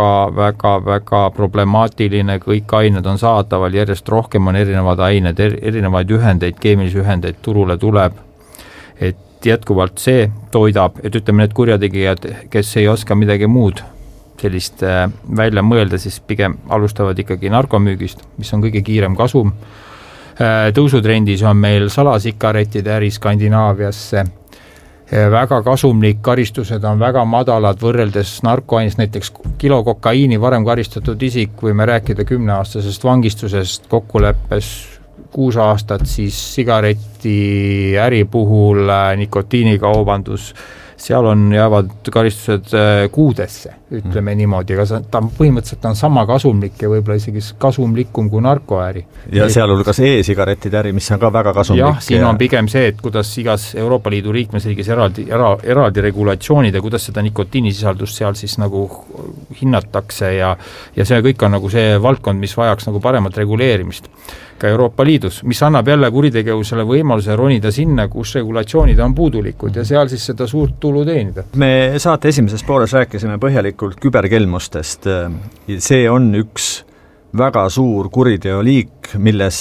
väga problemaatiline, kõik ained on saadaval, järjest rohkem on erinevad ained, erinevaid ühendeid, keemilisi ühendeid turule tuleb, et jätkuvalt see toidab, et ütleme need kurjategijad, kes ei oska midagi muud sellist välja mõelda, siis pigem alustavad ikkagi narkomüügist, mis on kõige kiirem kasum. Tõusutrendis on meil salasikaretide äri Skandinaaviasse, väga kasumlik, karistused on väga madalad võrreldes narkoainest, näiteks kilo kokaiini varem karistatud isik, võime rääkida 10-aastasest vangistusest, kokkuleppes 6 aastat, siis sigareti äri puhul nikotiinikaubandus, seal jäävad karistused kuudesse, ütleme niimoodi, aga ta põhimõtteliselt on sama kasumlik ja võib-olla isegi kasumlikum kui narkoäri. Ja sealhulgas e-sigaretide äri, mis on ka väga kasumlik. Jah, siin on pigem see, et kuidas igas Euroopa Liidu liikmesriigis eraldi regulatsioonid ja kuidas seda nikotiinisisaldust seal siis nagu hinnatakse ja see kõik on nagu see valdkond, mis vajaks nagu paremat reguleerimist ka Euroopa Liidus, mis annab jälle kuritegevusele võimaluse ronida sinna, kus regulatsioonid on puudulikud ja seal siis seda suurt tulu teenida. Me saate esimeses pooles rääkisime põhjalikult küberkelmustest. See on üks väga suur kuriteoliik, milles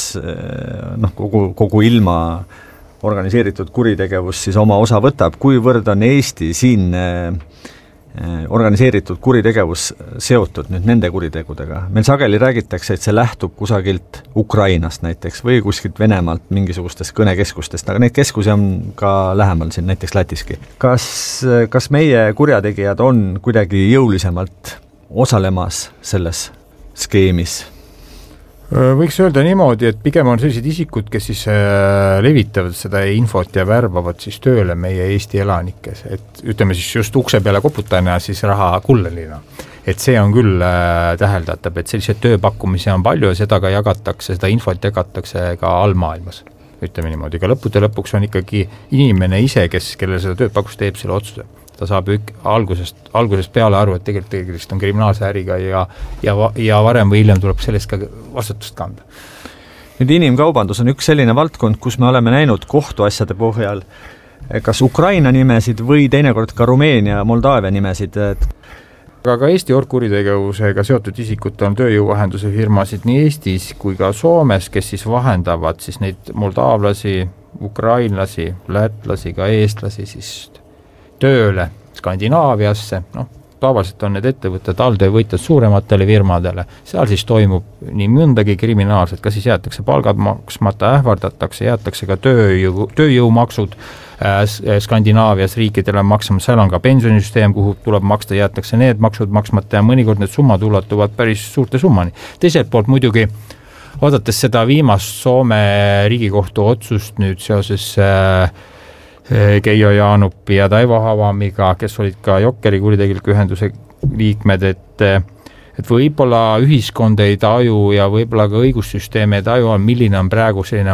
kogu ilma organiseeritud kuritegevus siis oma osa võtab. Kuivõrd on Eesti siin organiseeritud kuritegevus seotud nüüd nende kuritegudega? Meil sageli räägitakse, et see lähtub kusagilt Ukrainast näiteks või kuskilt Venemaalt mingisugustest kõnekeskustest, aga neid keskusi on ka lähemal siin, näiteks Lätiski. Kas meie kurjategijad on kuidagi jõulisemalt osalemas selles skeemis? Võiks öelda niimoodi, et pigem on sellised isikud, kes siis levitavad seda infot ja värbavad siis tööle meie Eesti elanikes, et ütleme siis just ukse peale koputajana siis raha kullerina. Et see on küll täheldatab, et sellised tööpakkumisi on palju ja seda ka jagatakse, seda infot jagatakse ka allmaailmas. Ütleme niimoodi, ka lõppude lõpuks on ikkagi inimene ise, kellel seda tööpakkust teeb selle otsuse. Ta saab algusest peale aru, et tegelikult on kriminaalse äriga ja varem või hiljem tuleb sellest ka vastutust kanda. Nüüd inimkaubandus on üks selline valdkond, kus me oleme näinud kohtuasjade põhjal kas Ukraina nimesid või teinekord ka Rumeenia ja Moldaavia nimesid. Aga ka Eesti orkuritegevusega seotud isikut on tööjõuvahenduse firmasid nii Eestis kui ka Soomes, kes siis vahendavad siis neid moldaavlasi, ukrainlasi, lätlasi, ka eestlasi siis tööle Skandinaaviasse, tavaliselt on need ettevõtted alltöövõitjad suurematele firmadele, seal siis toimub nii mõndagi kriminaalset, kas siis jäetakse palgad maksmata, ähvardatakse, jäetakse ka tööjõumaksud Skandinaavias riikidele maksama, seal on ka pensionisüsteem, kuhu tuleb maksta, jäetakse need maksud maksmata ja mõnikord need summad ulatuvad päris suurte summani. Teiselt poolt muidugi, vaadates seda viimast Soome riigikohtu otsust nüüd seoses Keijo Jaanupi ja Taivo Havamiga, kes olid ka Jokkeri kuritegeliku ühenduse liikmed, et võib-olla ühiskond ei taju ja võib-olla ka õigussüsteem ei taju, milline on praegu selline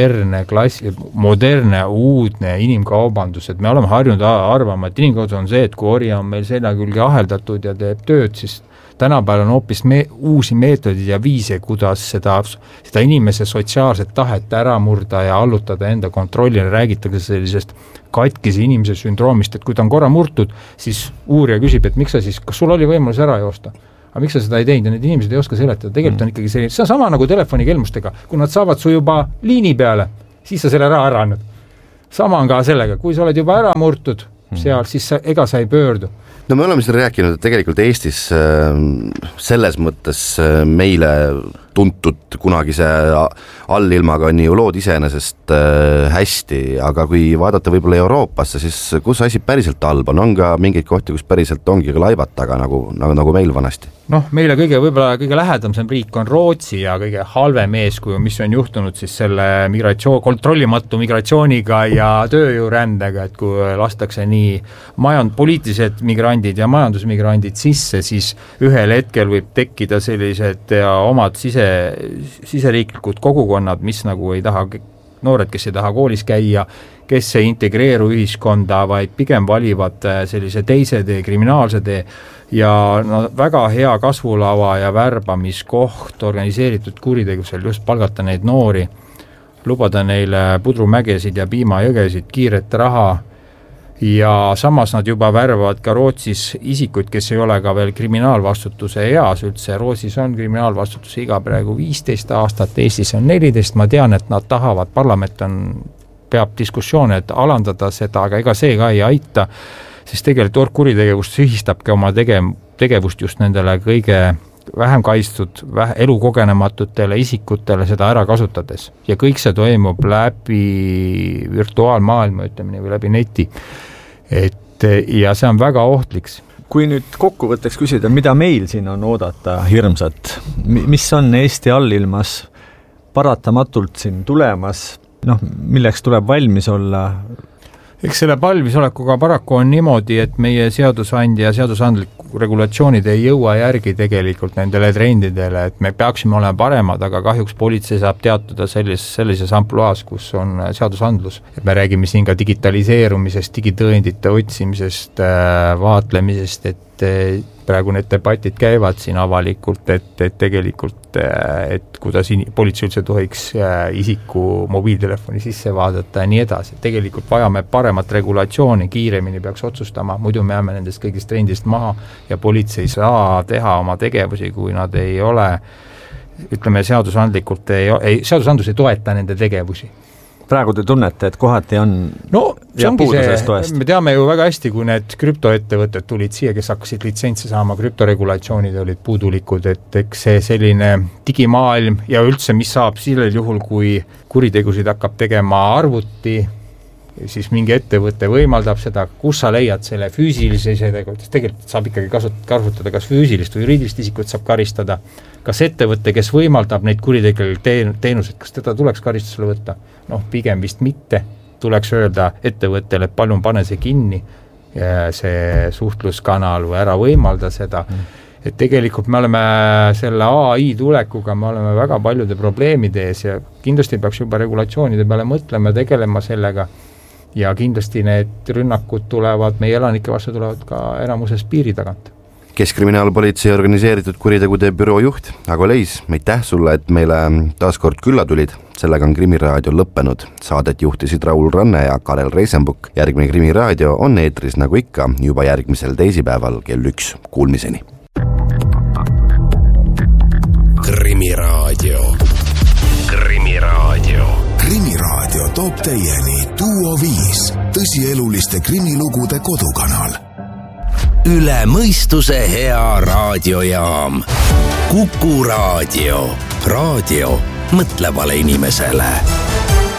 moderne uudne inimkaubandus, et me oleme harjunud arvama, et inimkaubandus on see, et kui orja on meil selja külge aheldatud ja teeb tööd, siis tänapäeval on hoopis uusi meetodid ja viise, kuidas seda inimese sotsiaalset tahet ära murda ja allutada enda kontrollile, räägitakse sellisest katkise inimese sündroomist, et kui ta on korra murtud, siis uurija küsib, et miks sa siis, kas sul oli võimalus ära joosta? aga miks sa seda ei teinud ja need inimesed ei oska seletada, tegelikult on ikkagi selline, see on sama nagu telefonikelmustega, kui nad saavad su juba liini peale, siis sa selle ära andnud. Sama on ka sellega, kui sa oled juba ära murtud seal, siis ega sa ei pöördu. No me oleme seda rääkinud, et tegelikult Eestis selles mõttes meile tuntud kunagise allilmaga on ju lood iseenesest hästi, aga kui vaadata võib-olla Euroopasse, siis kus asi päriselt halb on ka mingeid kohti, kus päriselt ongi laivad taga nagu meil vanasti? Noh, meile võib-olla kõige lähedamsem riik on Rootsi ja kõige halvem eeskuju, mis on juhtunud siis selle kontrollimatu migratsiooniga ja tööjõurändega, et kui lastakse nii poliitilised migrandid ja majandusmigrandid sisse, siis ühel hetkel võib tekkida sellised omad siseriiklikud kogukonnad, mis nagu ei taha, noored, kes ei taha koolis käia, kes ei integreeru ühiskonda, vaid pigem valivad sellise teise tee, kriminaalse tee ja väga hea kasvulava ja värbamiskoht organiseeritud kuritegevusel just palgata neid noori, lubada neile pudrumägesid ja piimajõgesid, kiiret raha ja samas nad juba värvavad ka Rootsis isikuid, kes ei ole ka veel kriminaalvastutuse eas üldse. Rootsis on kriminaalvastutuse iga praegu 15 aastat, Eestis on 14, ma tean, et nad tahavad, parlament peab diskussioone, et alandada seda, aga ega see ka ei aita, sest tegelikult kuritegevust ühistabki oma tegevust just nendele kõige vähem kaitstud, elukogenematutele isikutele seda ära kasutades. Ja kõik see toimub läbi virtuaalmaailma, ütleme või läbi neti. Ja see on väga ohtliks. Kui nüüd kokkuvõtteks küsida, mida meil siin on oodata hirmsat, mis on Eesti allilmas paratamatult siin tulemas, milleks tuleb valmis olla? Eks selle valmisolekuga paraku on niimoodi, et meie seadusandja ja seadusandlik regulatsioonid ei jõua järgi tegelikult nendele trendidele, et me peaksime olema paremad, aga kahjuks politsei saab teatuda sellises ampluaas, kus on seadusandlus. Et me räägime siin ka digitaliseerumisest, digitõendite otsimisest, vaatlemisest, et praegu need debatid käivad siin avalikult, et tegelikult, et kuidas politsei üldse tohiks isiku mobiiltelefoni sisse vaadata ja nii edasi. Tegelikult vajame paremat regulatsiooni, kiiremini peaks otsustama, muidu me jääme nendest kõigist trendist maha ja politsei saa teha oma tegevusi, kui nad ei ole, ütleme seadusandlikult, seadusandlus ei toeta nende tegevusi. Praegu te tunnete, et kohati on puudusest toest? Me teame ju väga hästi, kui need krüptoettevõtted tulid siia, kes hakkasid litsentsi saama, krüptoregulatsioonid olid puudulikud, et eks see selline digimaailm ja üldse, mis saab sellel juhul, kui kuritegusid hakkab tegema arvuti, siis mingi ettevõte võimaldab seda, kus sa leiad selle füüsilise, tegelikult saab ikkagi kasutada kas füüsilist või juriidilist isikut saab karistada, kas ettevõte, kes võimaldab neid kuritegelikke teenuseid, kas teda tuleks karistusele võtta? Pigem vist mitte, tuleks öelda ettevõttele, et palun pane see kinni, see suhtluskanal või ära võimalda seda, et tegelikult me oleme selle AI tulekuga, me oleme väga paljude probleemide ees ja kindlasti peaks juba regulatsioonide peale mõtlema, tegelema sellega ja kindlasti need rünnakud tulevad, meie elanike vastu tulevad ka enamuses piiri tagant. Keskkriminaalpolitsei organiseeritud kuritegude büroo juht Ago Leis, aitäh sulle, et meile taaskord külla tulid. Sellega on Krimiraadio lõppenud. Saadet juhtisid Raul Ranne ja Karel Reisenbuk. Järgmine Krimiraadio on eetris nagu ikka juba järgmisel teisipäeval kell 1. Kuulmiseni. Krimiraadio. Krimiraadio. Krimiraadio toob teieni Duo 5, tõsieluliste krimilugude kodukanal. Üle mõistuse hea raadiojaam. Kuku Raadio. Raadio mõtlevale inimesele.